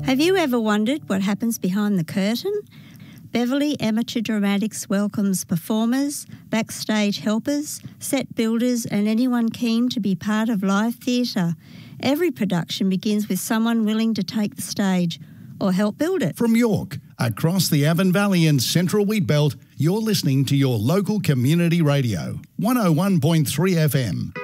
Have you ever wondered what happens behind the curtain? Beverley Amateur Dramatics welcomes performers, backstage helpers, set builders and anyone keen to be part of live theatre. Every production begins with someone willing to take the stage or help build it. From York, across the Avon Valley and Central Wheatbelt, you're listening to your local community radio, 101.3 FM.